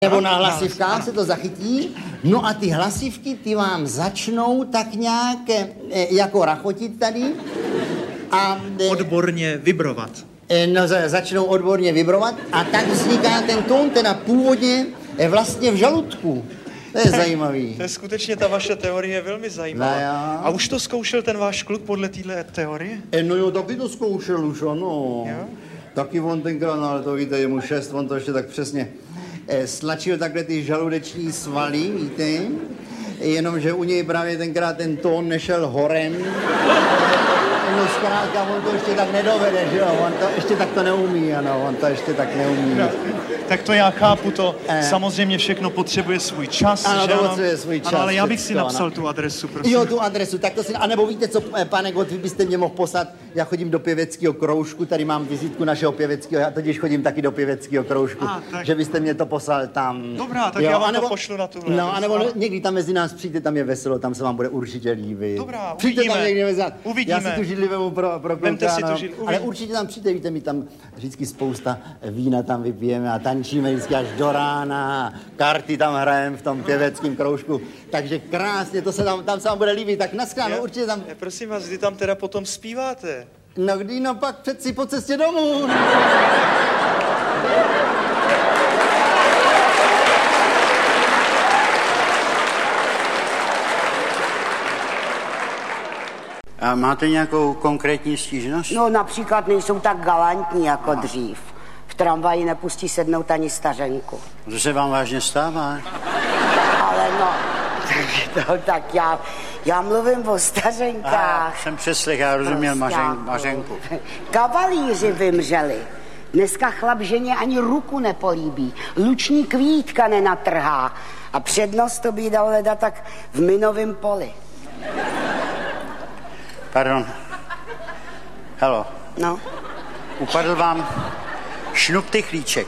Nebo na hlasivkách se to zachytí, no a ty hlasivky, ty vám začnou tak nějak jako rachotit tady. A, odborně vibrovat. No, začnou odborně vibrovat a tak vzniká ten tón, teda původně vlastně v žaludku. To je zajímavý. To je skutečně, ta vaše teorie je velmi zajímavá. No, a už to zkoušel ten váš kluk podle téhle teorie? No jo, taky to zkoušel už, ano. Jo? Taky on tenkrát, no, ale to víte, je mu 6, on to ještě tak přesně stlačil takhle ty žaludeční svaly, víte? Jenomže u něj právě tenkrát ten tón nešel horem. No zkrátka, on to ještě tak nedovede, že jo? On to ještě tak to neumí, ano, on to ještě tak neumí. No, tak to já chápu, to samozřejmě všechno potřebuje svůj čas, ano, že to potřebuje svůj čas. Ano, ale já bych si ano. napsal tu adresu, prosím. Jo, tu adresu, tak to si, anebo víte co, pane Gott, vy byste mě mohl poslat, já chodím do pěveckého kroužku, tady mám vizitku našeho pěveckého, já totiž chodím taky do pěveckého kroužku, že byste mě to poslal tam. Dobrá, tak jo, já vám to pošlu na tuhle. No, anebo někdy tam mezi nás přijďte, tam je veselo, tam se vám bude určitě líbit. Dobrá, přijďte uvidíme. Tam někdy mezi nás. Uvidíme. Já si tu židli vemu pro Vemte si kluka, tu židli, ale určitě tam přijďte, víte, my tam vždycky spousta vína tam vypijeme a tančíme vždycky až do rána, karty tam hrajeme v tom pěveckém kroužku, takže krásně, to se tam se vám bude líbit, tak naschledanou, určitě tam. Prosím vás, kdy tam teda potom zpíváte? No kdy, no pak přeci po cestě domů. A máte nějakou konkrétní stížnost? No například nejsou tak galantní jako dřív. V tramvaji nepustí sednout ani stařenku. To se vám vážně stává? Ale no, tak já mluvím o stařenkách. Jsem přeslech, já rozuměl Mařenku. Kavalíři vymřeli. Dneska chlap ženě ani ruku nepolíbí. Luční kvítka nenatrhá. A přednost to by dal leda tak v minovém poli. Pardon. Halo. No. Upadl vám šnuptychlíček.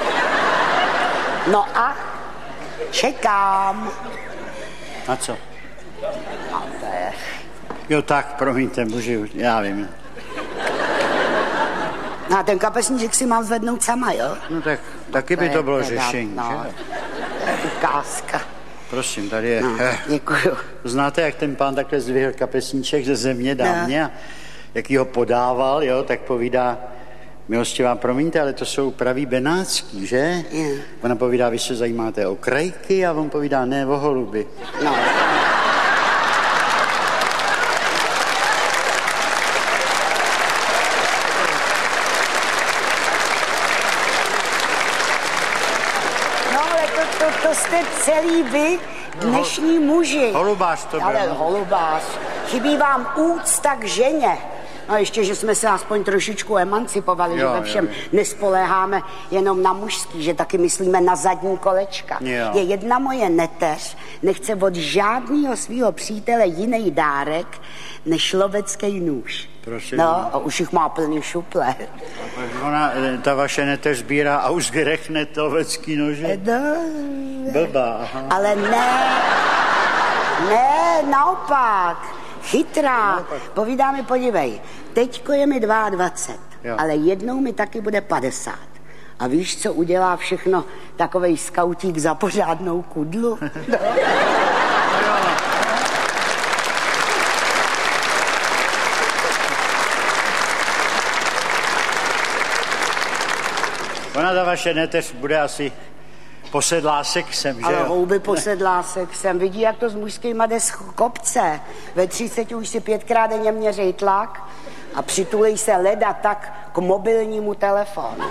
No a čekám. Na co? No to je... Jo tak, promiňte, bože, já vím. No a ten kapesníček si mám zvednout sama, jo? No tak taky by to bylo řešení, no, že? Ukázka. Prosím, tady je. No, děkuju. Znáte, jak ten pán takhle zdvihl kapesníček ze země dámě a jak ho podával, jo, tak povídá, milostivá, promiňte, ale to jsou praví benátský, že? Ona povídá, vy se zajímáte o krajky a on povídá, ne, o holuby. No. To jste celý vy, dnešní muži. Holubář to byl. Ale holubář. Chybí vám úcta k ženě. No ještě, že jsme se aspoň trošičku emancipovali, že ve všem nespoléháme jenom na mužský, že taky myslíme na zadní kolečka. Jo. Je jedna moje neteř, nechce od žádného svého přítele jiný dárek, než lovecký nůž. Prosím. No, a už jich má plný šuple. Ona, ta vaše neteř sbírá a už vyrechne lovecký nože? No. Blbá, aha. Ale ne, naopak. Chytrá. Povídá mi, podívej, teďko je mi 22, ale jednou mi taky bude 50. A víš, co udělá všechno takovej skautík za pořádnou kudlu? No. Ona, ta vaše neteř, bude asi posedlá sexem, že ale jo? houby posedlá sexem. Vidí, jak to s mužskýma jde z kopce. Ve 30 už si 5krát denně měřej tlak a přitulej se leda tak k mobilnímu telefonu.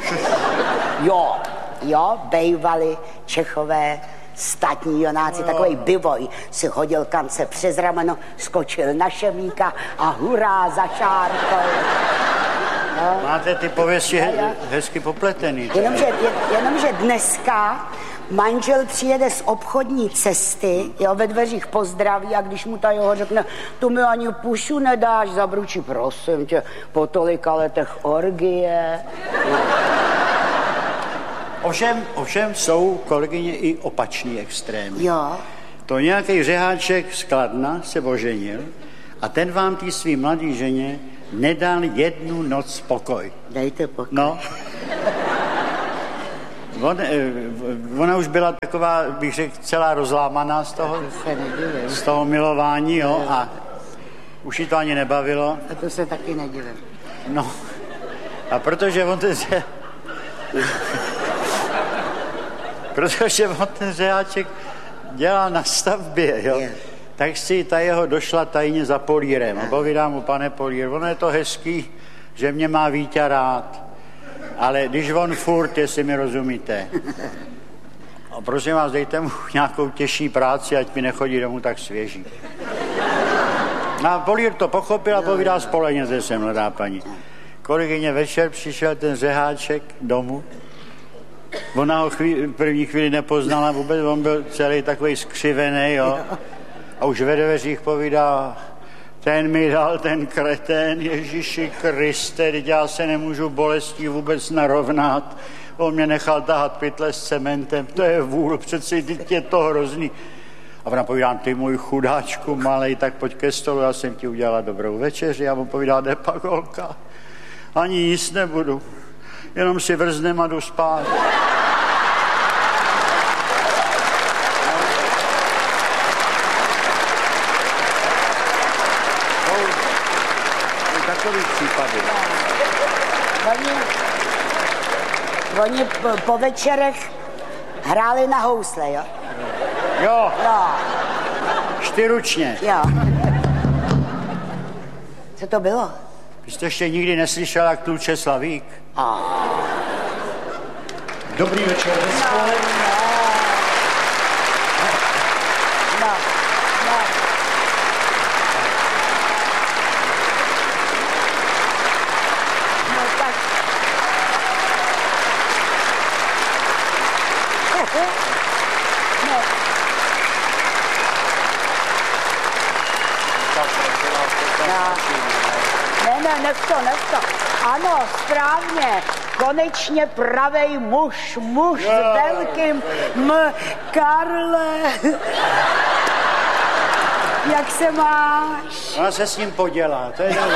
Jo, bejvali Čechové statní jonáci, takovej bivoj si hodil kance přes rameno, skočil na šemíka a hurá za šárkou. No. Máte ty pověsti hezky popletený. Jenomže dneska manžel přijede z obchodní cesty, jo, ve dveřích pozdraví a když mu ta jeho řekne, tu mi ani pušu nedáš, zabručí, prosím tě, po tolika letech orgie. Ovšem jsou, kolegyně, i opačný extrémy. Jo. To nějaký řeháček z Kladna se oženil a ten vám tý svý mladý ženě nedal jednu noc pokoj. Dejte pokoj. No. Ona už byla taková, bych řekl, celá rozlámaná z toho milování, jo, a už jí to ani nebavilo. A to se taky nedivím. No, a protože on ten řeháček dělá na stavbě, jo, tak si ta jeho došla tajně za polírem a povídá mu, pane polír, ono je to hezký, že mě má Víťa rád, ale když on furt, jestli mi rozumíte, a prosím vás, dejte mu nějakou těžší práci, ať mi nechodí domů tak svěží. A polír to pochopil a povídá, spolehněte se, mladá paní. Kolegyně, večer přišel ten řeháček domů, ona ho první chvíli nepoznala vůbec, on byl celý takový skřivený, jo. A už ve dveřích povídá, ten mi dal ten kretén, Ježíši Kriste, teď já se nemůžu bolestí vůbec narovnat. On mě nechal tahat pytle s cementem, to je vůl, přeci teď je to hrozný. A ona povídá, ty můj chudáčku malej, tak pojď ke stolu, já jsem ti udělala dobrou večeři. A on povídá, jde pak holka, ani jíst nebudu, jenom si vrznem a jdu spát. Takový případy. Oni po večerech hráli na housle, jo? Jo. Čtyručně. Jo. Co to bylo? Vy jste ještě nikdy neslyšel, jak tluče Slavík? Dobrý večer. Nech to. Ano, správně. Konečně pravej muž s velkým Karle. Jak se máš? Ona se s ním podělá, to je dobrý.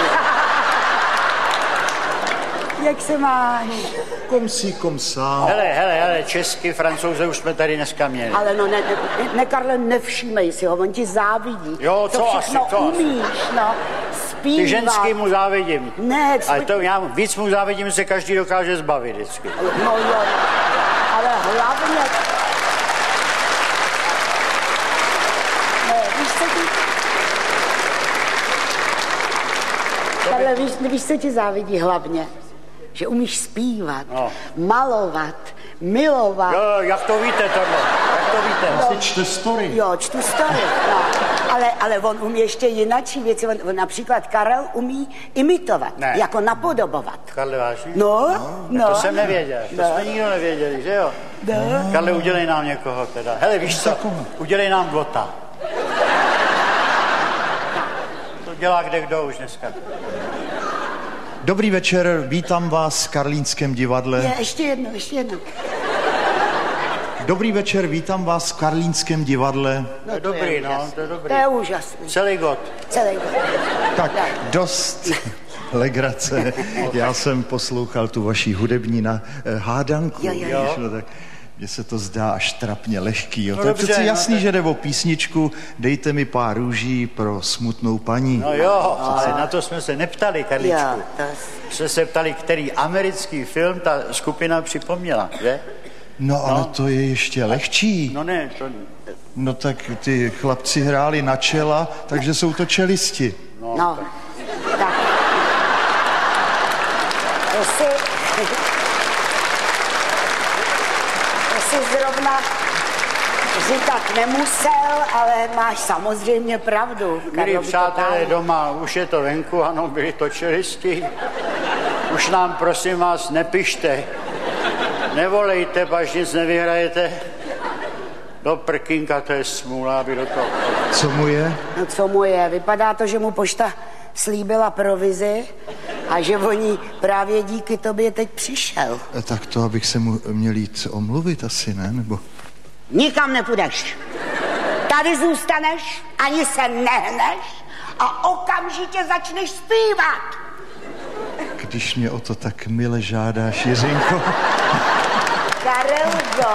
Jak se máš? Komsá. Hele, česky, Francouze už jsme tady dneska měli. Ale no, ne, Karle, nevšímej si ho, on ti závidí. Jo, co všechno asi, umíš, no. Zpívat. Ty ženský mu závidím. Ne, ale to já víc mu závidím, se každý dokáže zbavit vždycky. No jo, ale hlavně... Ne, Karle, víš, co ti závidí hlavně? Že umíš zpívat, malovat, milovat. Jo, jak to víte tohle? Jak to víte? Vlastně čte story. Jo, čtu story, no. Ale on umí ještě jinačí věci. On například Karel umí imitovat, jako napodobovat. Karle, vážně? No. To jsem nevěděl, to jsme nikdo nevěděli, že jo? No. Karle, udělej nám někoho teda. Hele, víš co? Udělej nám Gota. To dělá kdo už dneska. Dobrý večer, vítám vás v Karlínském divadle. Ještě jednou. Dobrý večer, vítám vás v Karlínském divadle. No, to je dobrý, to je dobrý. To je úžasný. Celý God. Tak, dost legrace. Já jsem poslouchal tu vaši hudební hádanku. Jo. No, tak mně se to zdá až trapně lehký. Jo. To je přeci jasný, že jde o písničku Dejte mi pár růží pro smutnou paní. No jo, ale na to jsme se neptali, Karličku. Jsme se ptali, který americký film ta skupina připomněla, že? No, ale to je ještě lehčí. No ne, to... No tak ty chlapci hráli na čela, takže jsou to čelisti. No, tak. To si zrovna říkat nemusel, ale máš samozřejmě pravdu. Milí přátelé doma, už je to venku, ano, byli to čelisti. Už nám, prosím vás, nepište. Nevolejte, až nic nevyhrajete. Do prkínka, to je smůla, aby do toho... Co mu je? No co mu je? Vypadá to, že mu pošta slíbila provizi a že oni právě díky tobě teď přišel. Tak to, abych se mu měl jít omluvit asi, ne? Nebo... Nikam nepůjdeš. Tady zůstaneš, ani se nehneš a okamžitě začneš zpívat. Když mě o to tak mile žádáš, Jiřinko. Tak. Karelko.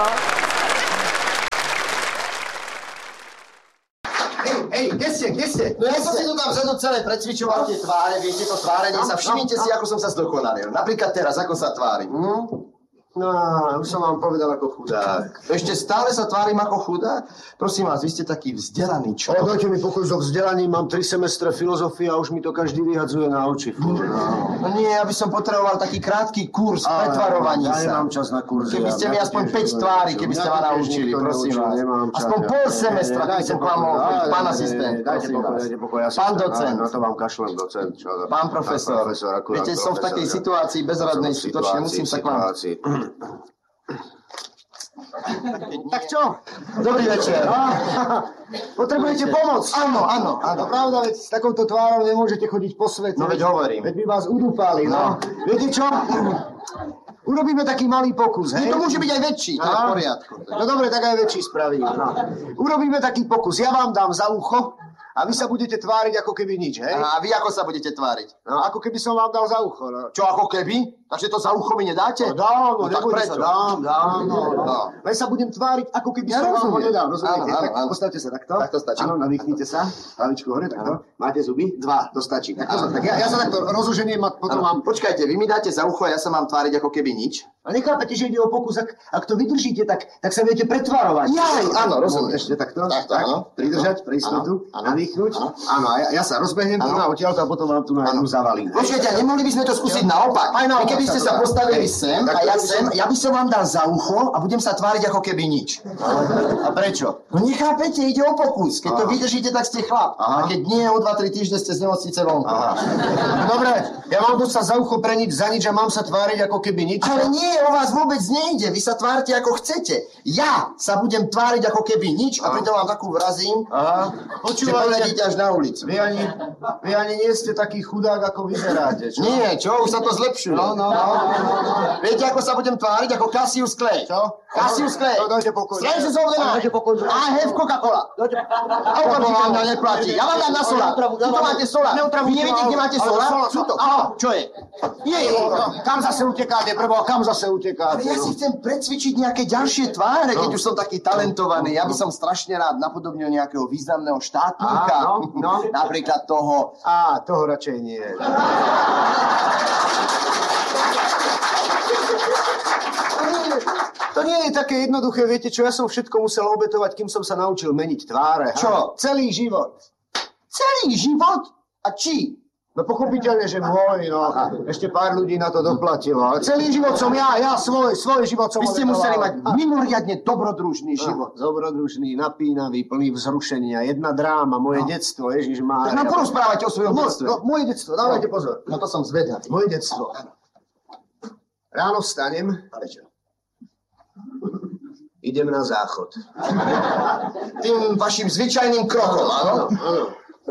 Hej, kde ste? No ja som si tu tam vzadu celé precvičoval tie tváre, viete to tvárenie sa, všimnite si, ako som sa zdokonalil. Napríklad teraz, ako sa tvárim. No, už som vám povedal ako chudák. Ešte stále sa tvárim ako chudák? Prosím vás, vy ste taký vzdelaný človek. Dajte mi pokoj so vzdelaním, mám 3 semestre filozofie a už mi to každý vyhadzuje na oči. No nie, ja by som potreboval taký krátky kurz pretvarovaní sa. Ja nemám čas na kurzy. Keby ste mi aspoň 5 tvári, keby ste ma naučili, prosím vás. Aspoň pol semestra, keby som k vám mohol byť. Pán asistent, prosím vás. Pán docent. No to vám kašlem, docent. Pán profesor. Viete, som v takej situácii bezradnej, skutočne musím sa k vám... Tak čo? Dobrý večer. Potrebujete pomoc? Áno. No pravda, veď s takouto tvárou nemôžete chodiť po svete. No veď hovorím. Veď by vás udúpali, no. Viete čo? Urobíme taký malý pokus, hej? To môže byť aj väčší, to je v poriadku. No dobre, tak aj väčší spravím. No. Urobíme taký pokus. Ja vám dám za ucho a vy sa budete tváriť ako keby nič, hej? A vy ako sa budete tváriť? No, ako keby som vám dal za ucho, no. Čo, ako keby? Takže to za ucho mi nedáte? No dám, no, tak nebude prečo? sa, dám. Len sa budem tváriť, ako keby som vám ho nedal, rozumiete? Áno. Tak postavte sa takto. Tak to stačí. Áno, nadýchnite sa. Hlavičku hore, takto. Máte zuby? 2, to stačí. Tak ja sa takto rozoženiem a potom vám... Počkajte, vy mi dáte za ucho a ja sa mám tváriť ako keby nič? A nechápete, že ide o pokus, ak to vydržíte, tak sa viete pretvarovať. Áno, rozumiem. Ešte takto. Takto, áno. Pridržať pre istotu, nadýchnuť. Áno, a ja sa rozbehnem tu na odtiaľto a potom vám tu na jednu zavalím. Počkajte, nemohli by sme to skúsiť naopak? Aj naopak. Keby ste sa postavili sem a ja sem, ja by som vám dal za ucho a budem sa tváriť ako keby nič. A prečo? No nechápete, ide o pokus. Keď to vydržíte, tak ste chlap. A keď nie, o 2-3 týždne ste z nemocnice vonku. Dobre, ja mám tu sa za ucho pre nič, za nič a mám sa tváriť ako keby nič. Ale nie, o vás vôbec nejde. Vy sa tvárte ako chcete. Ja sa budem tváriť ako keby nič a pritom vám takú vrazím, že poledíte až na ulicu. Vy ani nie ste taký chudák, ako vyzeráte, čo? Nie, čo? Už sa to zlepšuje. No. Viete, ako sa budem tváriť? Ako Cassius Clay. Čo? Cassius Clay. No, dajte pokoj. Strangers of the night. I have Coca-Cola. Okamžite vám dá neplatí. Ja vám dám na sola. Tuto máte sola. Vy neviete, kde máte sola? Tuto. Čo je? Kam zase utekáte, preboha, kam zase utekáte? Ja si chcem precvičiť nejaké ďalšie tváre, keď už som taký talentovaný. Ja by som strašne rád napodobnil nejakého významného štátnika. Napríklad toho... Toho radšej nie. To nie je také jednoduché, viete čo, ja som všetko musel obetovať, kým som sa naučil meniť tváre. Čo? Celý život. Celý život? A či? No pochopiteľne, že môj, no. Ešte pár ľudí na to doplatilo, ale celý život som ja svoj život som... Vy ste museli mať mimoriadne dobrodružný život. Dobrodružný, napínavý, plný vzrušenia, jedna dráma, moje detstvo, Ježišmária. Tak nám porozprávajte o svojom detstve. Moje detstvo, dávajte pozor. No to som zvedavý. Moje detstvo. Ráno vstanem. Ale čo? Idem na záchod. Tým vašim zvyčajným krokom, áno? Áno.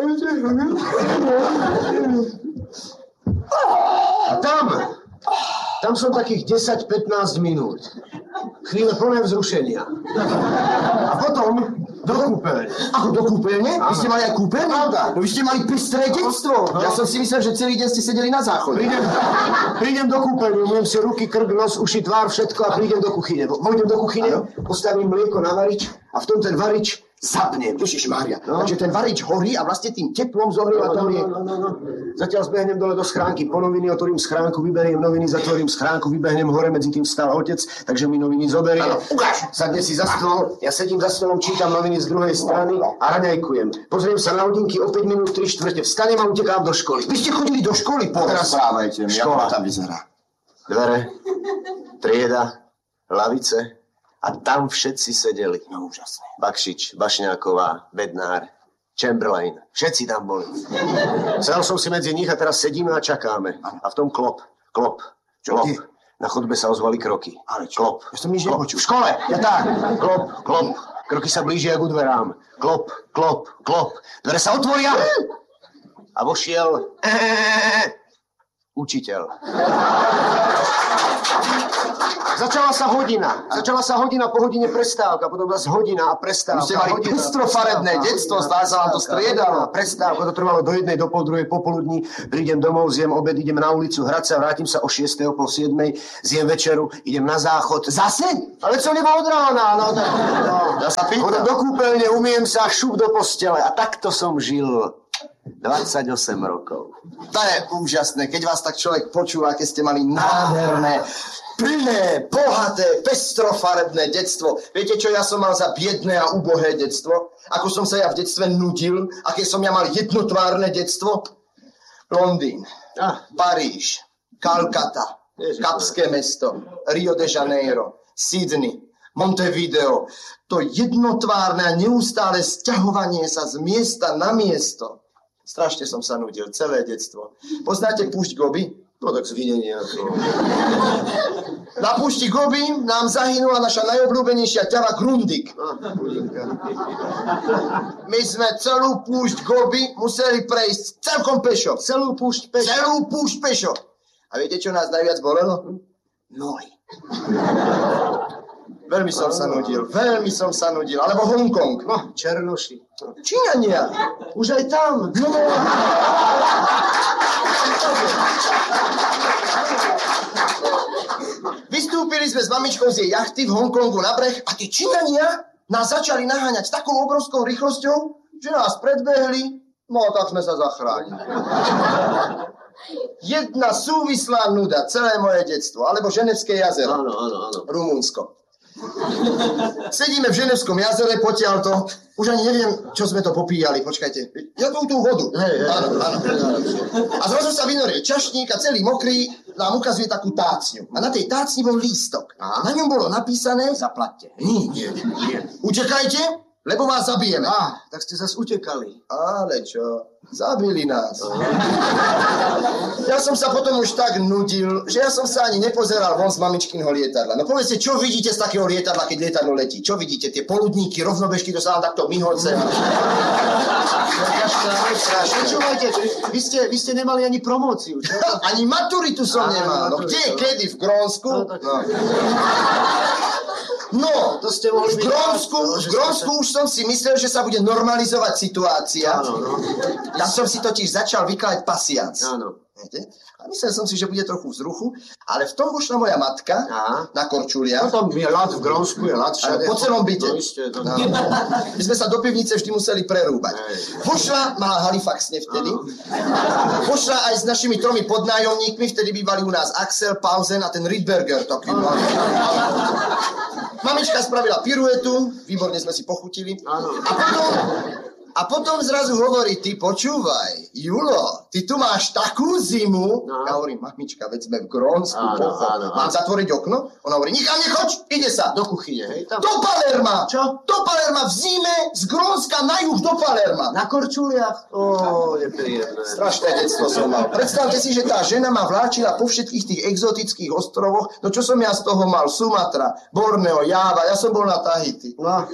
A tam som takých 10-15 minút. Chvíle plné vzrušenia. A potom do kúpeľne. Ako do kúpeľne? Vy ste mali aj kúpeľne? Pravda. No vy ste mali pestré detstvo. Ja som si myslel, že celý deň ste sedeli na záchode. Prídem do kúpeľne, umiem si ruky, krk, nos, uši, tvár, všetko a prídem do kuchyne. Vojdem do kuchyne, postavím mlieko na varič a v tom ten varič zapnem. Ježišmária. Takže ten varič horí a vlastne tým teplom zohrieva to mlieko. Zatiaľ zbehnem dole do schránky, po noviny otvorím schránku, vyberiem noviny, zatvorím schránku, vybehnem hore, medzi tým stál otec, takže mi noviny zoberie. Sadne si za stôl, ja sedím za stolom, čítam noviny z druhej strany a raňajkujem. Pozriem sa na hodinky, o 5 minút 3/4, vstanem a utekám do školy. Vy ste chodili do školy? Porozprávajte mi, ako tam vyzerá. Dvere, trieda, lavice a tam všetci sedeli. No úžasné. Bakšič, Bašňáková, Bednár, Chamberlain, všetci tam boli. Sedel som si medzi nich a teraz sedíme a čakáme. A v tom klop. Čo? Na chodbe sa ozvali kroky. Ale čo? Klop. Ja som nič nepočul. V škole, ja tak. Klop. Kroky sa blížia k dverám. Klop. Dvere sa otvoria. A vošiel učiteľ. Začala sa hodina, po hodine prestávka, potom zase hodina a prestávka. Už ste mali pestrofarebné detstvo, stále sa vám to striedalo. Prestávka, to trvalo do 1, do pol druhej popoludní, prídem domov, zjem obed, idem na ulicu hrať sa, vrátim sa o 6, o pol 7, zjem večeru, idem na záchod. Zase? Ale co nebolo od rána? Ja sa pýtam. Do kúpeľne, umiem sa, šup do postele. A takto som žil 28 rokov. To je úžasné, keď vás tak človek počúva, keď ste mali nádherné, plné, bohaté, pestrofarebné detstvo. Viete, čo ja som mal za biedné a ubohé detstvo? Ako som sa ja v detstve nudil? Aké som ja mal jednotvárne detstvo? Londýn, Paríž, Kalkata, Kapské mesto, Rio de Janeiro, Sydney, Montevideo. To jednotvárne a neustále sťahovanie sa z miesta na miesto. Strašne som sa nudil, celé detstvo. Poznáte púšť Gobi? No tak zvinenia. Na púšti Gobi nám zahynula naša najobľúbenejšia ťava Grundig. My sme celú púšť Gobi museli prejsť celkom pešo. Celú púšť pešo. A viete, čo nás najviac bolelo? Nohy. Veľmi som sa nudil. Alebo Hongkong. No, Černoši. Číňania. Už aj tam. No. Vystúpili sme s mamičkou z jej jachty v Hongkongu na breh a tí Číňania nás začali naháňať takou obrovskou rýchlosťou, že nás predbehli, no tak sme sa zachránili. Jedna súvislá nuda, celé moje detstvo, alebo Ženevské jazero. Áno. Rumunsko. Sedíme v Ženevskom jazere, potiaľto. Už ani neviem, čo sme to popíjali. Počkajte. Ja tú vodu. Áno. A zrazu sa vynorie čašník a celý mokrý nám ukazuje takú tácňu. A na tej tácni bol lístok. A na ňom bolo napísané: Zaplaťte. Nie. Utekajte, lebo vás zabijeme. Tak ste zase utekali. Ale čo? Zabili nás. Ja som sa potom už tak nudil, že ja som sa ani nepozeral von z mamičkinho lietadla. No povedzte, čo vidíte z takého lietadla, keď lietadlo letí? Čo vidíte? Tie poludníky, rovnobežky, to sa vám takto myhoce. Počúvajte, vy ste nemali ani promóciu, čo? Ani maturitu som nemal. No kde, kedy? V Grónsku? No, to ste mohli v Grónsku už som si myslel, že sa bude normalizovať situácia. Ja som si totiž začal vykladať pasiac. Áno. A myslel som si, že bude trochu vzruchu, ale v tom vošla moja matka na korčuliach. No tam je ľad v Grónsku, je ľad všade. Po celom byte. No, my sme sa do pivnice vždy museli prerúbať. Vošla, mala Halifax vtedy. Vošla aj s našimi 3 podnájomníkmi, vtedy bývali u nás Axel, Pausen a ten Rydberger. Mamička spravila piruetu, výborne sme si pochutili. A potom zrazu hovorí: ty počúvaj, Julo, ty tu máš takú zimu. Ja hovorím: mamička, veď sme v Grónsku. Mám zatvoriť okno? Ona hovorí: nikam nechoď, ide sa. Do kuchyne, hej? Tam. Do Palerma. Čo? Do Palerma v zime, z Grónska na juh do Palerma. Na korčuliach? Nepríjemné. Strašné detstvo som mal. Predstavte si, že tá žena ma vláčila po všetkých tých exotických ostrovoch. No čo som ja z toho mal? Sumatra, Borneo, Jáva, ja som bol na Tahiti.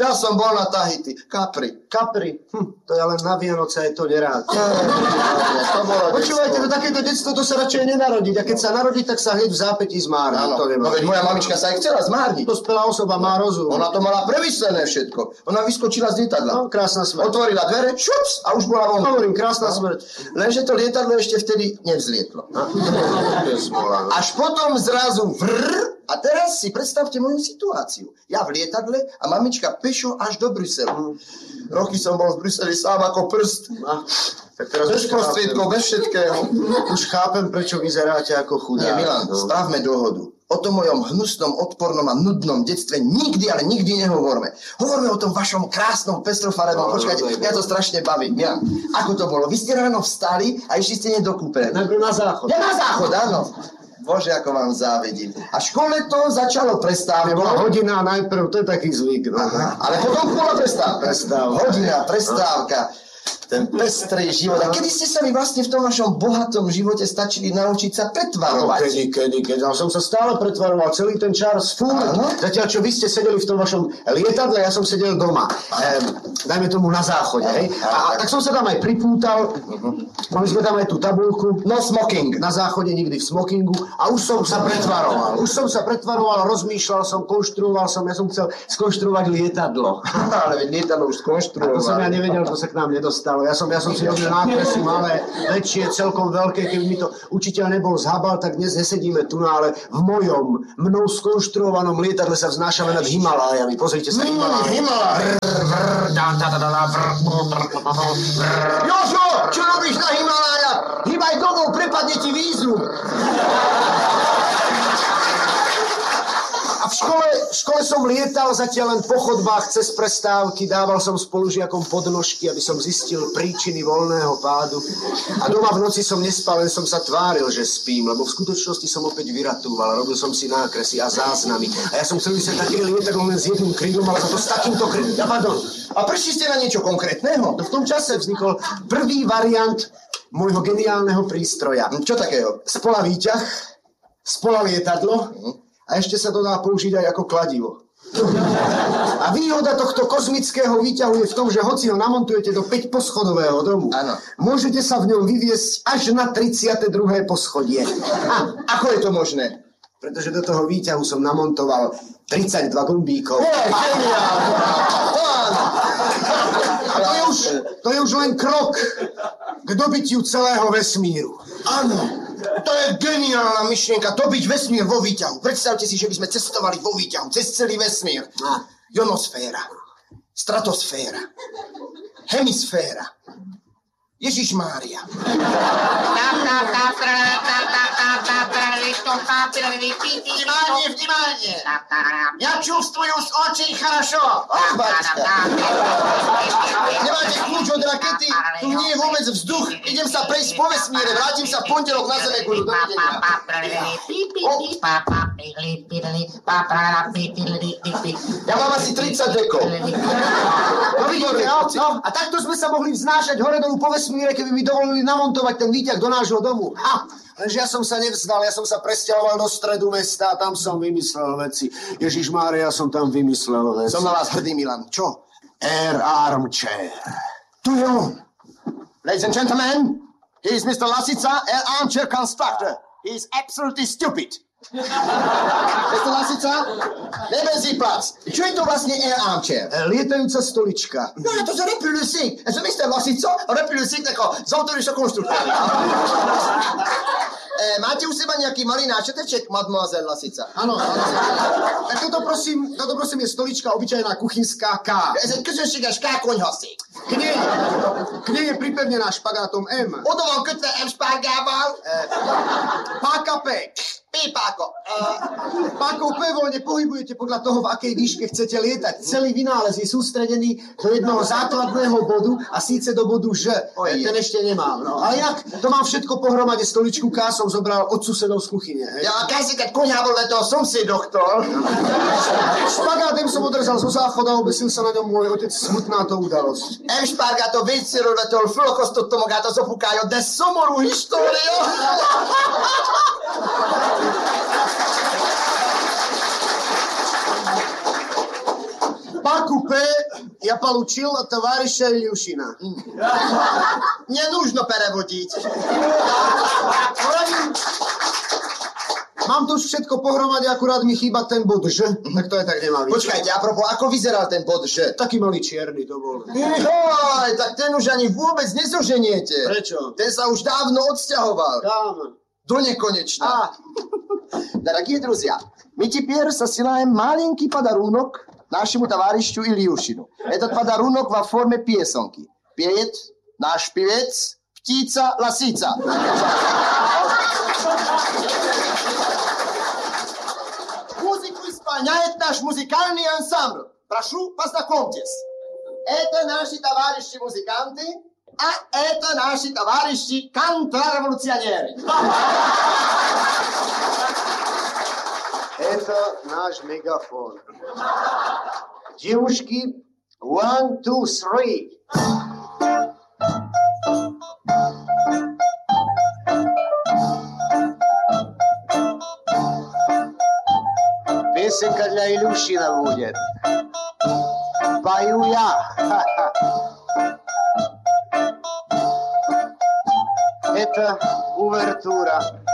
Capri. To ja len na Vianoce aj to nerád. Počúvajte, to takéto detstvo, to sa radšej nenarodiť. A keď sa narodí, tak sa hneď v zápätí zmárni. Áno, no veď moja mamička sa aj chcela zmárniť. Dospelá osoba má rozum. Ona to mala premyslené všetko. Ona vyskočila z lietadla. No, krásna smrť. Otvorila dvere, šups, a už bola von. Hovorím, krásna smrť. Lenže to lietadlo ešte vtedy nevzlietlo. Až potom zrazu a teraz si predstavte moju situáciu. Ja v lietadle a mamička pešo až do Bruselu. Roky som bol v Bruseli sám ako prst. Tak teraz bez prostriedkov, bez všetkého. Už chápem, prečo vyzeráte ako chudák. Nie, Milan, spravme dohodu. O tom mojom hnusnom, odpornom a nudnom detstve nikdy, ale nikdy nehovorme. Hovorme o tom vašom krásnom, pestrofarebnom. Počkajte, mňa to strašne baví. Milan, ako to bolo? Vy ste ráno vstali a išli ste do kúpeľne. Najprv na záchod. Ja na záchod, áno. Bože, ako vám závidím. A v škole to začalo prestávkou. Bola hodina najprv, to je taký zvyk. No. Ale potom bola prestávka. Hodina, prestávka. Ten pestrý život. A kedy ste sa vy vlastne v tom vašom bohatom živote stačili naučiť sa pretvarovať? Kedy. Ja som sa stále pretvaroval celý ten čas furt. Zatiaľ, čo vy ste sedeli v tom vašom lietadle, ja som sedel doma. Dajme tomu na záchode, hej. A tak som sa tam aj pripútal. Mali sme tam aj tú tabuľku. No smoking. Na záchode nikdy v smokingu. A už som sa pretvaroval. Rozmýšľal som, konštruoval som. Ja som chcel skonštruovať lietadlo. Ale lietadlo už skonštruoval. To som ja nevedel, to sa k nám nedostalo. Ja som si robil nákresy malé, väčšie, celkom veľké. Keby mi to učiteľ nebol zhabal, tak dnes nesedíme tu, ale v mnou skonštruovanom lietadle sa vznášame nad Himalájami. Pozrite sa, Himaláje. Jožo, čo robíš na Himalájach? Hýbaj domov, prepadne ti vízum. A v škole som lietal zatiaľ len po chodbách cez prestávky, dával som spolužiakom podnožky, aby som zistil príčiny voľného pádu. A doma v noci som nespal, len som sa tváril, že spím, lebo v skutočnosti som opäť vyratúval, robil som si nákresy a záznamy. A ja som chcel vysieť také lietadlo len s jedným krídlom, ale za to s takýmto krídlom. Ja, pardon. A prišli ste na niečo konkrétneho? V tom čase vznikol prvý variant môjho geniálneho prístroja. Čo takého? Spola výťah, spola lietadlo. A ešte sa to dá použiť aj ako kladivo. A výhoda tohto kozmického výťahu je v tom, že hoci ho namontujete do 5-poschodového domu, ano. Môžete sa v ňom vyviesť až na 32. poschodie. A ako je to možné? Pretože do toho výťahu som namontoval 32 gombíkov. To je už len krok k dobytiu celého vesmíru. Áno. To je geniálna myšlienka, dobiť vesmír vo výťahu. Predstavte si, že by sme cestovali vo výťahu cez celý vesmír. Ionosféra, stratosféra, hemisféra, Ježišmária. Vnímanie! Ja čувствую z očí хорошо. Nemáte kľúč od rakety? Tu nie je vôbec vzduch. Idem sa prejsť po vesmíre. Vrátim sa v pondelok na Zemegulu. Dovidenia. Ja mám asi 30 dekov. No vidíte, no. A takto sme sa mohli vznášať hore dolu po vesmíre, keby mi dovolili namontovať ten výťah do nášho domu. Lenže ja som sa nevzdal, ja som sa presťahoval do stredu mesta a tam som vymyslel veci. Ježišmária, ja som tam vymyslel veci. Som na vás hrdý, Milan. Čo? Air Armchair. Tu je on. Ladies and gentlemen, he is Mr. Lasica, Air Armchair Constructor. He is absolutely stupid. Mr. Lasica, nebenzí plac. Čo je to vlastne Air Armchair? Lietajúca stolička. No, to je repulsík. Je to Mr. Lasica, repulsík tako z autorišo konštruktora. Máte u seba nejaký malý náčeteček, mademoiselle Lasica? Áno. Tak toto prosím je stolička obyčajná kuchynská K. Ez egy közönséges K-konyhaszék. K nej je pripevnená špagátom M. Oda van kötve M špárgával. Páka P. P-páko. Pákou P voľne pohybujete podľa toho, v akej výške chcete lietať. Celý vynález je sústredený do jednoho základného bodu a síce do bodu Ž. Ten ešte nemám. No. Ale jak to mám všetko pohromade, stoličku K som zobral od susedov z kuchyne. Ja, keď koňa bol toho susedochtor. Špagátem som odrezal zo záchoda a obesil sa na ňom môj otec. Smutná to udalosť. M-špárgáto vécéről fölakasztottam magát az apukája, de szomorú história! Páku P ja получил от товарища Ильюшина. Не нужно переводить. Mám tu už všetko pohromade, akurát mi chýba ten bod Ž, tak to je tak nemá byť. Počkajte, apropo, ako vyzeral ten bod Ž? Taký malý čierny to bol. Joj, tak ten už ani vôbec nezoženiete. Prečo? Ten sa už dávno odsťahoval. Kam? До неконечно. Дорогие друзья, мы теперь посылаем маленький подарунок нашему товарищу Ильюшину. Этот подарунок во форме песенки. Пеет наш певец Птица Ласица. Музыку исполняет наш музыкальный ансамбль. Прошу, познакомьтесь. Это наши товарищи-музыканты, а это наши товарищи контрреволюционеры. Это наш мегафон. Девушки, 1, 2, 3. Галя Илюшина будет. Пою я. Это увертура.